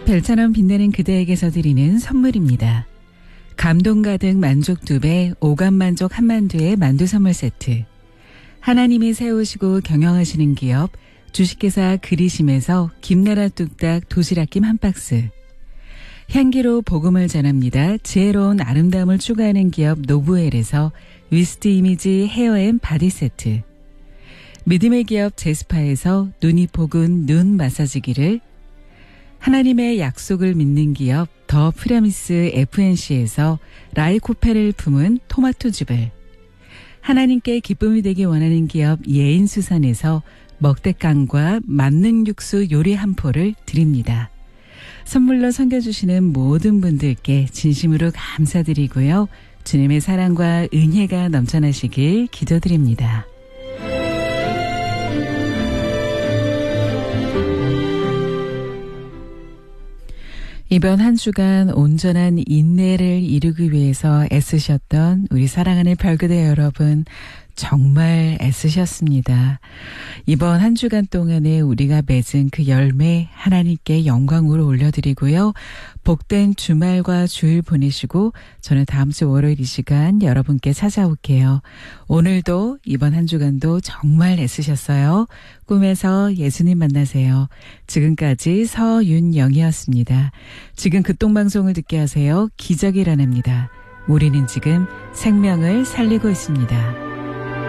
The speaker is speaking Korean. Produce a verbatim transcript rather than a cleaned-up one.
별처럼 빛나는 그대에게서 드리는 선물입니다. 감동 가득 만족 두 배, 오감 만족 한만두의 만두 선물 세트. 하나님이 세우시고 경영하시는 기업 주식회사 그리심에서 김나라 뚝딱 도시락김 한 박스. 향기로 복음을 전합니다. 지혜로운 아름다움을 추구하는 기업 노브웰에서 위스트 이미지 헤어앤 바디 세트. 믿음의 기업 제스파에서 눈이 포근 눈 마사지기를, 하나님의 약속을 믿는 기업 더 프라미스 에프엔씨에서 라이코페를 품은 토마토즙을, 하나님께 기쁨이 되기 원하는 기업 예인수산에서 먹대깡과 만능 육수 요리 한 포를 드립니다. 선물로 섬겨주시는 모든 분들께 진심으로 감사드리고요. 주님의 사랑과 은혜가 넘쳐나시길 기도드립니다. 이번 한 주간 온전한 인내를 이루기 위해서 애쓰셨던 우리 사랑하는 별그대 여러분, 정말 애쓰셨습니다. 이번 한 주간 동안에 우리가 맺은 그 열매 하나님께 영광으로 올려드리고요. 복된 주말과 주일 보내시고 저는 다음 주 월요일 이 시간 여러분께 찾아올게요. 오늘도 이번 한 주간도 정말 애쓰셨어요. 꿈에서 예수님 만나세요. 지금까지 서윤영이었습니다. 지금 극동방송을 듣게 하세요. 기적이 일어납니다. 우리는 지금 생명을 살리고 있습니다.